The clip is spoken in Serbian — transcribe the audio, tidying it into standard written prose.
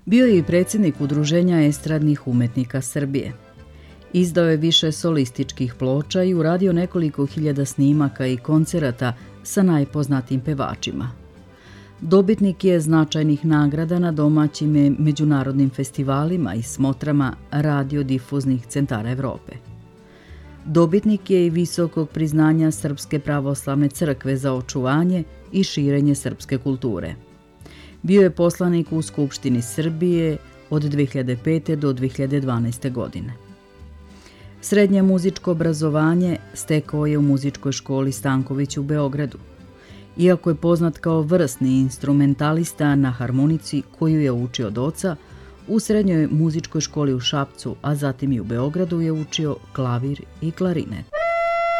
Bio je i predsjednik Udruženja estradnih umetnika Srbije. Izdao je više solističkih ploča i uradio nekoliko hiljada snimaka i koncerata sa najpoznatijim pevačima. Dobitnik je značajnih nagrada na domaćim i međunarodnim festivalima i smotrama radiodifuznih centara Evrope. Dobitnik je i visokog priznanja Srpske pravoslavne crkve za očuvanje i širenje srpske kulture. Bio je poslanik u Skupštini Srbije od 2005. do 2012. godine. Srednje muzičko obrazovanje stekao je u muzičkoj školi Stanković u Beogradu. Iako je poznat kao vrsni instrumentalista na harmonici koju je učio od oca, u srednjoj muzičkoj školi u Šapcu, a zatim i u Beogradu je učio klavir i klarinet.